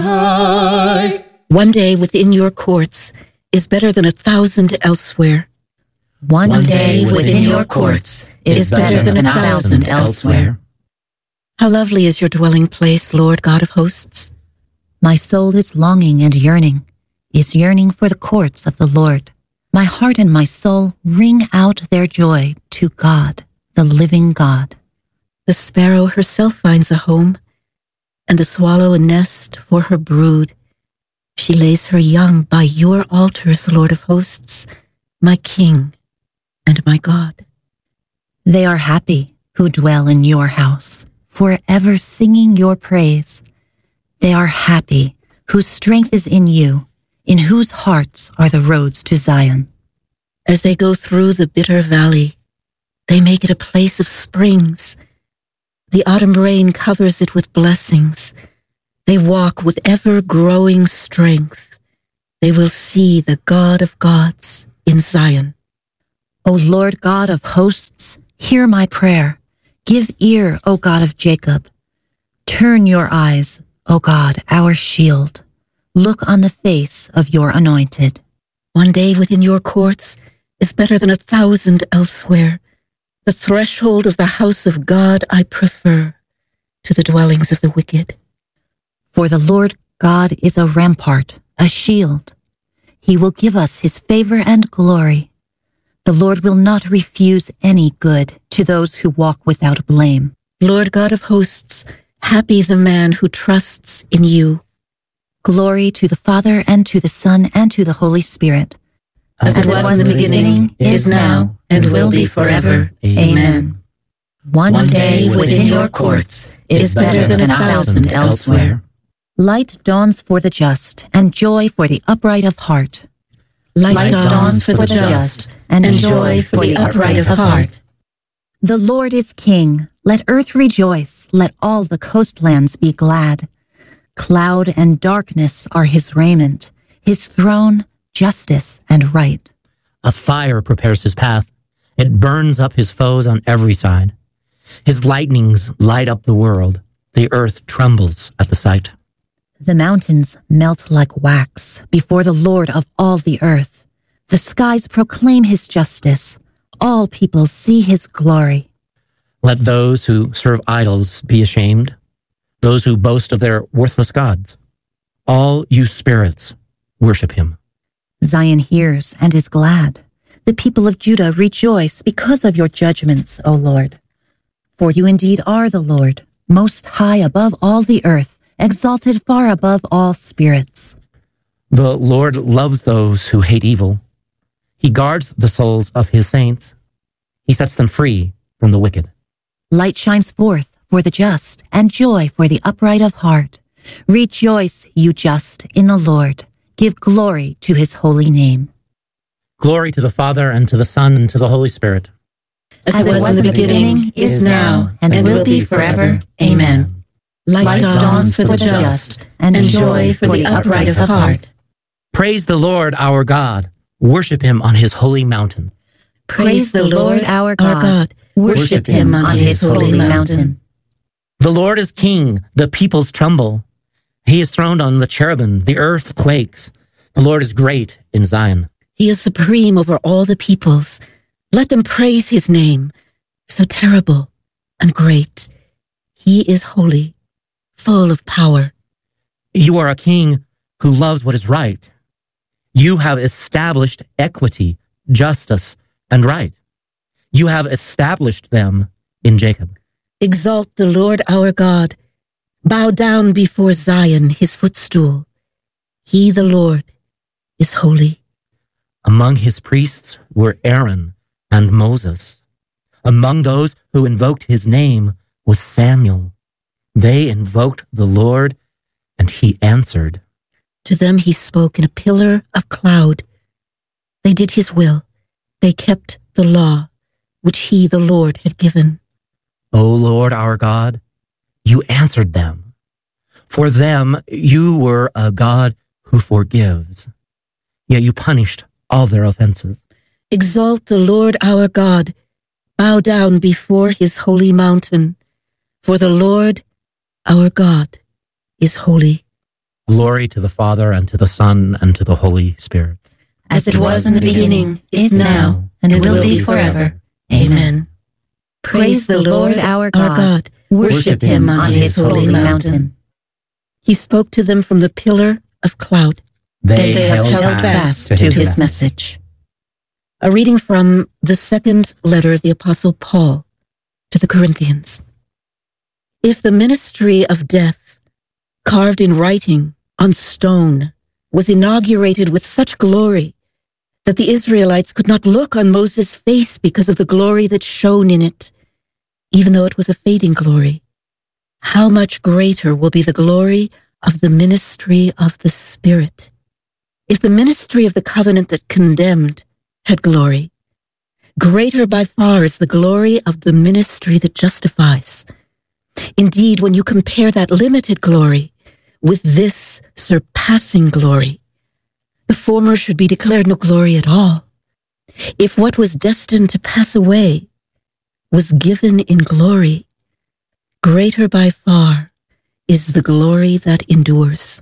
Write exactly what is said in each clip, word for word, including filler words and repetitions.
high. One day within your courts is better than a thousand elsewhere. One, One day within your courts is better than a thousand elsewhere. How lovely is your dwelling place, Lord God of hosts. My soul is longing and yearning, is yearning for the courts of the Lord. My heart and my soul ring out their joy to God, the living God. The sparrow herself finds a home, and the swallow a nest for her brood. She lays her young by your altars, Lord of hosts, my King and my God. They are happy who dwell in your house, forever singing your praise. They are happy whose strength is in you, in whose hearts are the roads to Zion. As they go through the bitter valley, they make it a place of springs. The autumn rain covers it with blessings. They walk with ever-growing strength. They will see the God of gods in Zion. O Lord God of hosts, hear my prayer. Give ear, O God of Jacob. Turn your eyes, O God, our shield. Look on the face of your anointed. One day within your courts is better than a thousand elsewhere. The threshold of the house of God I prefer to the dwellings of the wicked. For the Lord God is a rampart, a shield. He will give us his favor and glory. The Lord will not refuse any good to those who walk without blame. Lord God of hosts, happy the man who trusts in you. Glory to the Father, and to the Son, and to the Holy Spirit. As, As it was, was in the beginning, is now, and will be forever. Amen. One, One day within your courts is better than a thousand elsewhere. Light dawns for the just, and joy for the upright of heart. Light, Light dawns for the just, and joy for the upright of heart. The Lord is King. Let earth rejoice. Let all the coastlands be glad. Cloud and darkness are his raiment. His throne, justice and right. A fire prepares his path. It burns up his foes on every side. His lightnings light up the world. The earth trembles at the sight. The mountains melt like wax before the Lord of all the earth. The skies proclaim his justice. All people see his glory. Let those who serve idols be ashamed, those who boast of their worthless gods. All you spirits, worship him. Zion hears and is glad. The people of Judah rejoice because of your judgments, O Lord. For you indeed are the Lord, most high above all the earth, exalted far above all spirits. The Lord loves those who hate evil. He guards the souls of his saints. He sets them free from the wicked. Light shines forth for the just, and joy for the upright of heart. Rejoice, you just, in the Lord. Give glory to his holy name. Glory to the Father, and to the Son, and to the Holy Spirit. As, As it was, was in the beginning, beginning is now, and, and will be forever. Amen. Light, Light dawns for the just, and joy for the upright of heart. Praise the Lord our God. Worship him on his holy mountain. Praise the Lord our God. Our God. Worship him on his holy mountain. The Lord is king. The peoples tremble. He is throned on the cherubim. The earth quakes. The Lord is great in Zion. He is supreme over all the peoples. Let them praise his name. So terrible and great. He is holy, full of power. You are a king who loves what is right. You have established equity, justice, and right. You have established them in Jacob. Exalt the Lord our God. Bow down before Zion, his footstool. He, the Lord, is holy. Among his priests were Aaron and Moses. Among those who invoked his name was Samuel. They invoked the Lord, and he answered. To them he spoke in a pillar of cloud. They did his will. They kept the law, which he, the Lord, had given. O Lord our God, you answered them. For them you were a God who forgives. Yet you punished all their offenses. Exalt the Lord our God. Bow down before his holy mountain. For the Lord our God is holy. Glory to the Father, and to the Son, and to the Holy Spirit. As it was in the beginning, is now, and will be forever. Amen. Praise the Lord our God. Worship him on his holy mountain. He spoke to them from the pillar of cloud. They, They have held fast to his message. A reading from the second letter of the Apostle Paul to the Corinthians. If the ministry of death, carved in writing on stone, was inaugurated with such glory that the Israelites could not look on Moses' face because of the glory that shone in it, even though it was a fading glory, how much greater will be the glory of the ministry of the Spirit? If the ministry of the covenant that condemned had glory, greater by far is the glory of the ministry that justifies. Indeed, when you compare that limited glory with this surpassing glory, the former should be declared no glory at all. If what was destined to pass away was given in glory, greater by far is the glory that endures.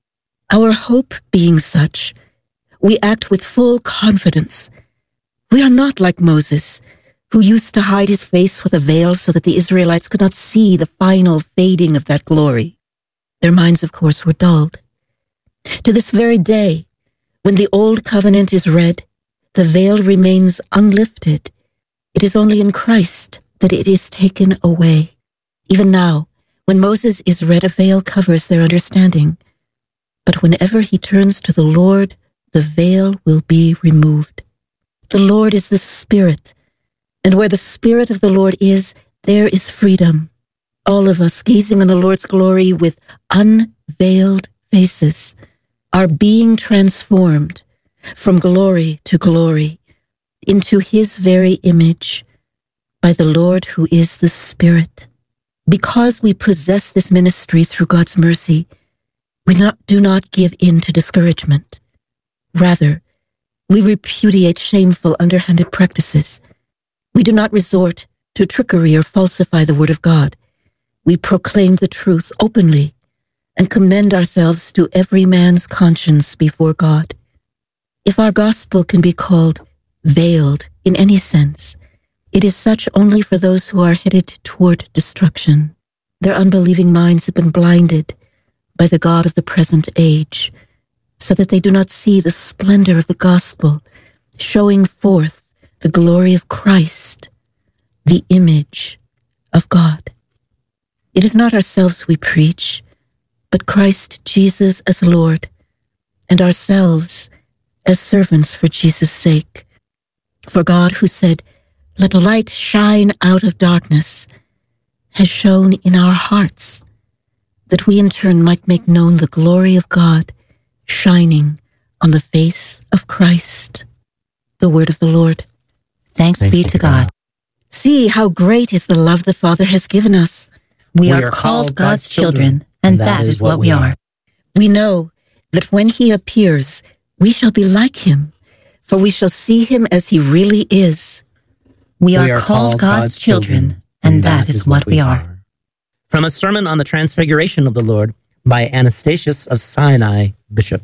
Our hope being such, we act with full confidence. We are not like Moses, who used to hide his face with a veil so that the Israelites could not see the final fading of that glory. Their minds, of course, were dulled. To this very day, when the old covenant is read, the veil remains unlifted. It is only in Christ that it is taken away. Even now, when Moses is read, a veil covers their understanding. But whenever he turns to the Lord, the veil will be removed. The Lord is the Spirit, and where the Spirit of the Lord is, there is freedom. All of us, gazing on the Lord's glory with unveiled faces, are being transformed from glory to glory into his very image by the Lord who is the Spirit. Because we possess this ministry through God's mercy, we not, do not give in to discouragement. Rather, we repudiate shameful, underhanded practices. We do not resort to trickery or falsify the word of God. We proclaim the truth openly and commend ourselves to every man's conscience before God. If our gospel can be called veiled in any sense, it is such only for those who are headed toward destruction. Their unbelieving minds have been blinded by the God of the present age, so that they do not see the splendor of the gospel, showing forth the glory of Christ, the image of God. It is not ourselves we preach, but Christ Jesus as Lord, and ourselves as servants for Jesus' sake. For God, who said, "Let light shine out of darkness," has shone in our hearts, that we in turn might make known the glory of God shining on the face of Christ. The word of the Lord. Thanks, Thanks be to God. God. See how great is the love the Father has given us. We, we are, are called God's children, and that is what we are. We know that when he appears, we shall be like him, for we shall see him as he really is. We are, we are called God's children, and that is what we are. From a sermon on the Transfiguration of the Lord by Anastasius of Sinai, Bishop.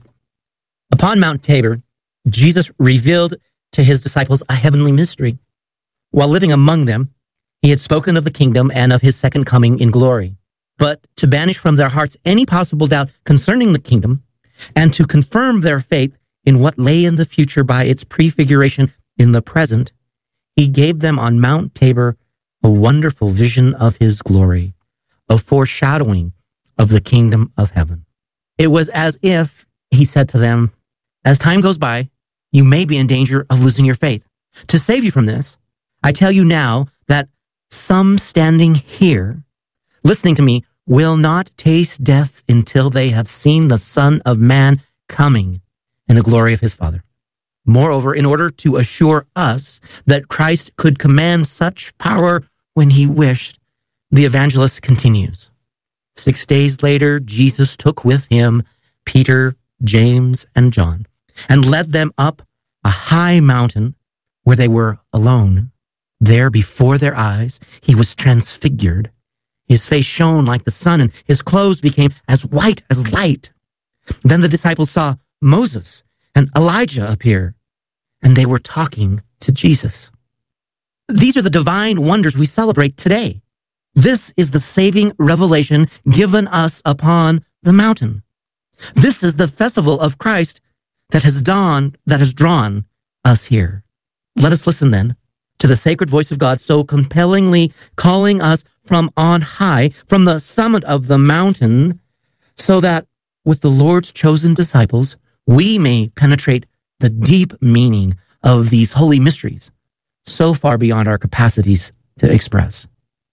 Upon Mount Tabor, Jesus revealed to his disciples a heavenly mystery. While living among them, he had spoken of the kingdom and of his second coming in glory. But to banish from their hearts any possible doubt concerning the kingdom, and to confirm their faith in what lay in the future by its prefiguration in the present, he gave them on Mount Tabor a wonderful vision of his glory, a foreshadowing of the kingdom of heaven. It was as if he said to them, "As time goes by, you may be in danger of losing your faith. To save you from this, I tell you now that some standing here, listening to me, will not taste death until they have seen the Son of Man coming in the glory of his Father." Moreover, in order to assure us that Christ could command such power when he wished, the evangelist continues. Six days later, Jesus took with him Peter, James, and John, and led them up a high mountain where they were alone. There, before their eyes, he was transfigured. His face shone like the sun, and his clothes became as white as light. Then the disciples saw Moses and Elijah appear, and they were talking to Jesus. These are the divine wonders we celebrate today. This is the saving revelation given us upon the mountain. This is the festival of Christ that has dawned, that has drawn us here. Let us listen then to the sacred voice of God so compellingly calling us from on high, from the summit of the mountain, so that with the Lord's chosen disciples, we may penetrate the deep meaning of these holy mysteries, so far beyond our capacities to express.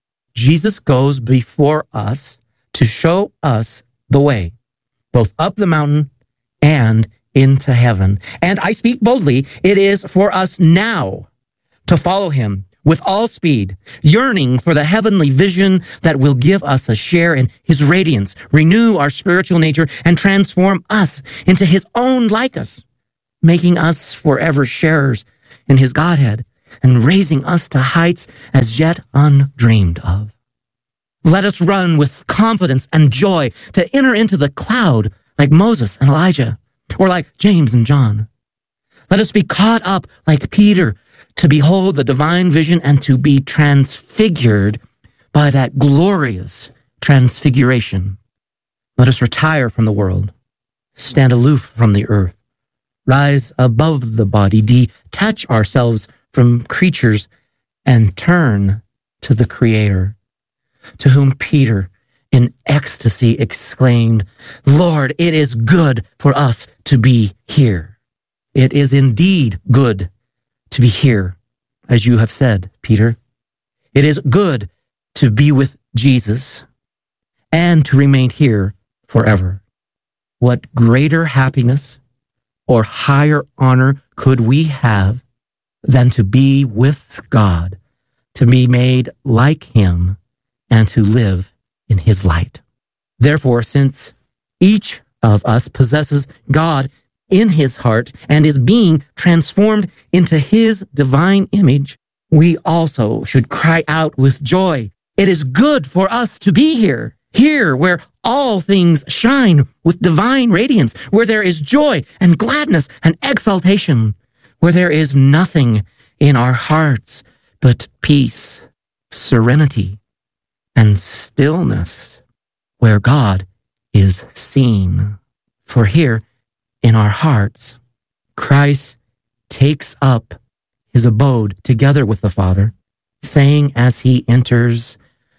Jesus goes before us to show us the way, both up the mountain and into heaven. And I speak boldly, it is for us now to follow him with all speed, yearning for the heavenly vision that will give us a share in his radiance, renew our spiritual nature, and transform us into his own likeness, making us forever sharers in his Godhead and raising us to heights as yet undreamed of. Let us run with confidence and joy to enter into the cloud like Moses and Elijah, or like James and John. Let us be caught up like Peter to behold the divine vision and to be transfigured by that glorious transfiguration. Let us retire from the world, stand aloof from the earth, rise above the body, detach ourselves from creatures, and turn to the Creator, to whom Peter in ecstasy exclaimed, "Lord, it is good for us to be here." It is indeed good to be here, as you have said, Peter. It is good to be with Jesus and to remain here forever. What greater happiness or higher honor could we have than to be with God, to be made like him, and to live in his light? Therefore, since each of us possesses God in his heart and is being transformed into his divine image, we also should cry out with joy, "It is good for us to be here, here where all things shine with divine radiance, where there is joy and gladness and exaltation, where there is nothing in our hearts but peace, serenity, and stillness, where God is seen." For here in our hearts, Christ takes up his abode together with the Father, saying as he enters,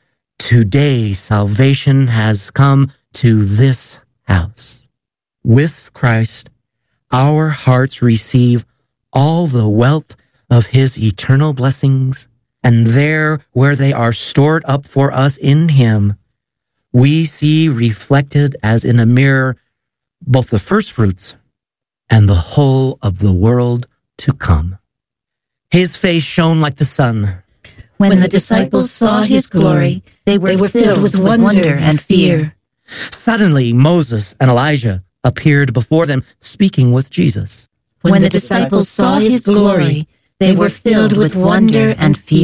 "Today salvation has come to this house." With Christ, our hearts receive all the wealth of his eternal blessings, and there where they are stored up for us in him, we see reflected as in a mirror both the first fruits and the whole of the world to come. His face shone like the sun. When, when the disciples saw his glory, they were, they were filled with wonder and fear. Suddenly Moses and Elijah appeared before them, speaking with Jesus. When the disciples saw his glory, they were filled with wonder and fear.